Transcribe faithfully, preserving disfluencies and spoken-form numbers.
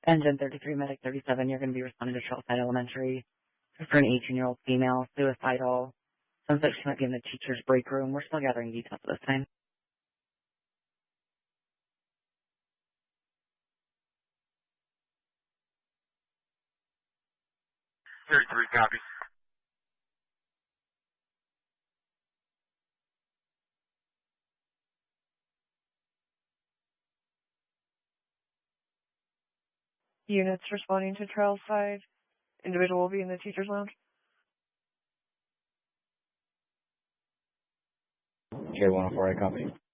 Engine thirty-three, Medic thirty-seven, you're going to be responding to Trailside Elementary for an eighteen-year-old female, suicidal. Sounds like she might be in the teacher's break room. We're still gathering details at this time. thirty-three copies. Units responding to Trailside. Individual will be in the teacher's lounge. J one oh four, I copy.